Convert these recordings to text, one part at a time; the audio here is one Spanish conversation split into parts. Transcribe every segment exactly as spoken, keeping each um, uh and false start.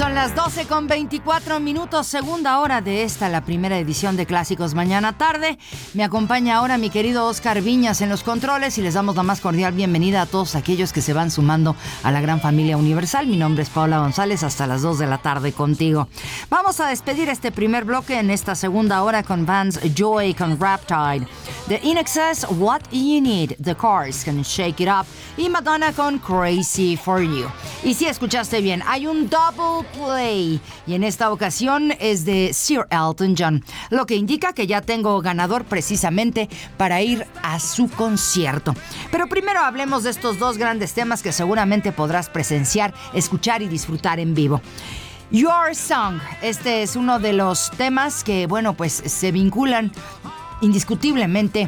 Son las doce con veinticuatro minutos, segunda hora de esta, la primera edición de Clásicos Mañana Tarde. Me acompaña ahora mi querido Oscar Viñas en los controles y les damos la más cordial bienvenida a todos aquellos que se van sumando a la gran familia universal. Mi nombre es Paula González, hasta las dos de la tarde contigo. Vamos a despedir este primer bloque en esta segunda hora con Vans Joy con Riptide, The In Excess, What You Need, The Cars con Shake It Up y Madonna con Crazy For You. Y si escuchaste bien, hay un double play y en esta ocasión es de Sir Elton John, lo que indica que ya tengo ganador precisamente para ir a su concierto. Pero primero hablemos de estos dos grandes temas que seguramente podrás presenciar, escuchar y disfrutar en vivo. Your Song, este es uno de los temas que, bueno, pues se vinculan indiscutiblemente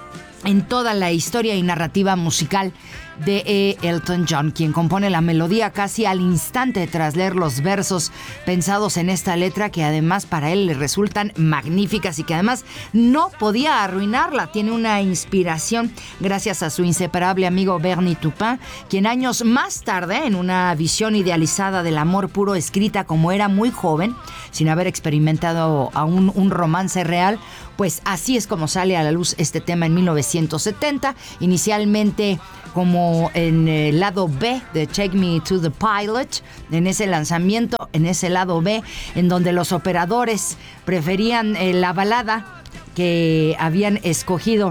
en toda la historia y narrativa musical de eh, Elton John, quien compone la melodía casi al instante tras leer los versos pensados en esta letra, que además para él le resultan magníficas y que además no podía arruinarla. Tiene una inspiración gracias a su inseparable amigo Bernie Taupin, quien años más tarde, en una visión idealizada del amor puro escrita como era muy joven, sin haber experimentado aún un romance real, pues así es como sale a la luz este tema en mil novecientos setenta, inicialmente como en el lado B de Take Me to the Pilot, en ese lanzamiento, en ese lado B, en donde los operadores preferían eh, la balada que habían escogido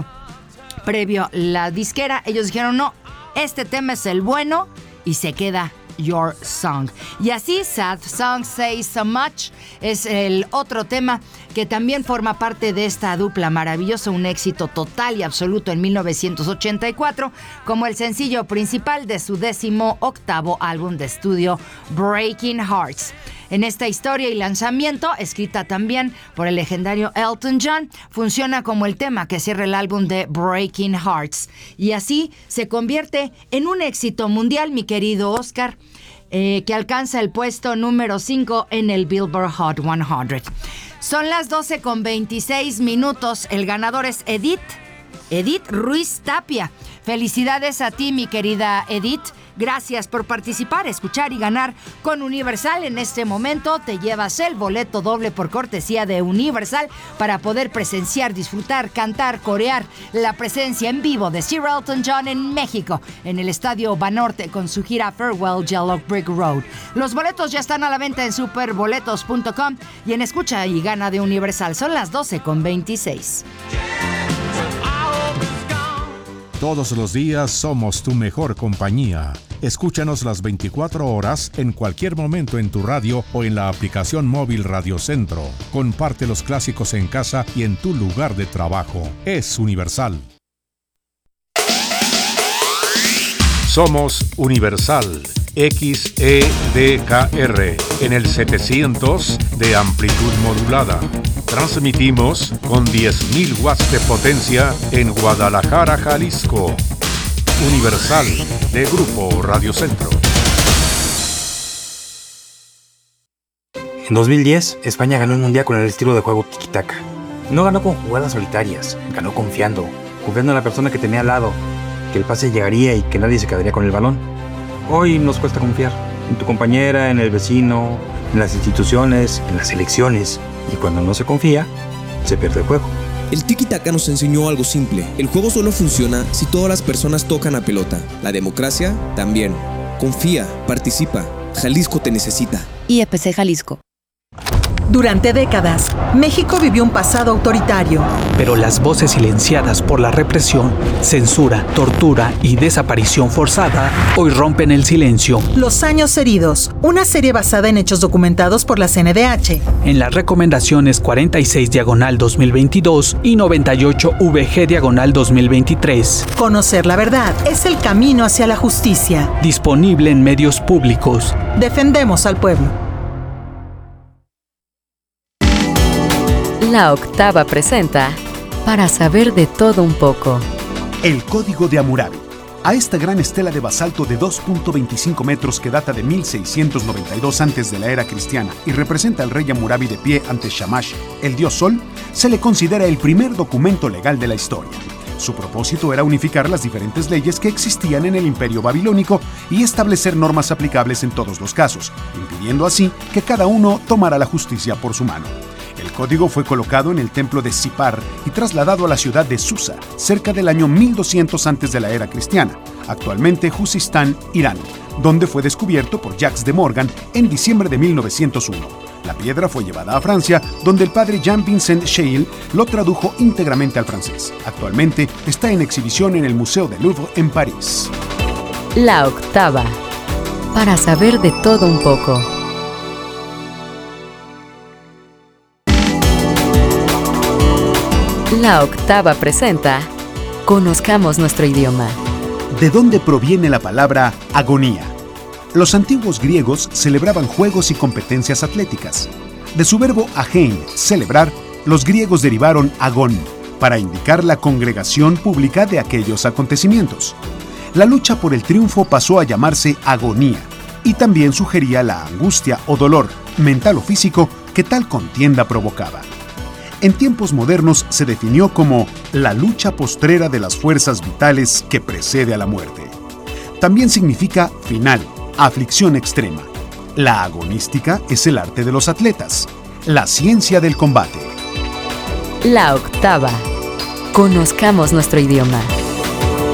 previo la disquera. Ellos dijeron, no, este tema es el bueno y se queda Your Song. Y así Sad Song Says So Much es el otro tema que también forma parte de esta dupla maravillosa, un éxito total y absoluto en mil novecientos ochenta y cuatro como el sencillo principal de su décimo octavo álbum de estudio Breaking Hearts. En esta historia y lanzamiento, escrita también por el legendario Elton John, funciona como el tema que cierra el álbum de Breaking Hearts. Y así se convierte en un éxito mundial, mi querido Oscar, eh, que alcanza el puesto número cinco en el Billboard Hot cien. Son las doce con veintiséis minutos. El ganador es Edith, Edith Ruiz Tapia. Felicidades a ti, mi querida Edith. Gracias por participar, escuchar y ganar con Universal. En este momento te llevas el boleto doble por cortesía de Universal para poder presenciar, disfrutar, cantar, corear la presencia en vivo de Sir Elton John en México, en el Estadio Banorte con su gira Farewell Yellow Brick Road. Los boletos ya están a la venta en superboletos punto com y en Escucha y Gana de Universal. Son las doce con veintiséis. Todos los días somos tu mejor compañía. Escúchanos las veinticuatro horas en cualquier momento en tu radio o en la aplicación móvil Radio Centro. Comparte los clásicos en casa y en tu lugar de trabajo. Es Universal. Somos Universal. X E D K R en el setecientos de amplitud modulada. Transmitimos con diez mil watts de potencia en Guadalajara, Jalisco. Universal, de Grupo Radio Centro. En dos mil diez, España ganó el Mundial con el estilo de juego tiki-taka. No ganó con jugadas solitarias, ganó confiando, confiando en la persona que tenía al lado, que el pase llegaría y que nadie se quedaría con el balón. Hoy nos cuesta confiar en tu compañera, en el vecino, en las instituciones, en las elecciones. Y cuando no se confía, se pierde el juego. El tiki-taka nos enseñó algo simple. El juego solo funciona si todas las personas tocan la pelota. La democracia también. Confía, participa. Jalisco te necesita. I E P C Jalisco. Durante décadas, México vivió un pasado autoritario. Pero las voces silenciadas por la represión, censura, tortura y desaparición forzada hoy rompen el silencio. Los años heridos, una serie basada en hechos documentados por la C N D H. En las recomendaciones cuarenta y seis diagonal dos mil veintidós y noventa y ocho V G diagonal dos mil veintitrés. Conocer la verdad es el camino hacia la justicia. Disponible en medios públicos. Defendemos al pueblo. La Octava presenta Para saber de todo un poco. El Código de Hammurabi. A esta gran estela de basalto de dos punto veinticinco metros que data de mil seiscientos noventa y dos antes de la era cristiana y representa al rey Hammurabi de pie ante Shamash, el dios Sol, se le considera el primer documento legal de la historia. Su propósito era unificar las diferentes leyes que existían en el Imperio Babilónico y establecer normas aplicables en todos los casos, impidiendo así que cada uno tomara la justicia por su mano. El código fue colocado en el templo de Sipar y trasladado a la ciudad de Susa, cerca del año mil doscientos antes de la era cristiana, actualmente Juzistán, Irán, donde fue descubierto por Jacques de Morgan en diciembre de mil novecientos uno. La piedra fue llevada a Francia, donde el padre Jean-Vincent Scheil lo tradujo íntegramente al francés. Actualmente está en exhibición en el Museo del Louvre en París. La octava, para saber de todo un poco. La octava presenta Conozcamos nuestro idioma. ¿De dónde proviene la palabra agonía? Los antiguos griegos celebraban juegos y competencias atléticas. De su verbo agein, celebrar, los griegos derivaron agón, para indicar la congregación pública de aquellos acontecimientos. La lucha por el triunfo pasó a llamarse agonía, y también sugería la angustia o dolor, mental o físico, que tal contienda provocaba. En tiempos modernos se definió como la lucha postrera de las fuerzas vitales que precede a la muerte. También significa final, aflicción extrema. La agonística es el arte de los atletas, la ciencia del combate. La octava. Conozcamos nuestro idioma.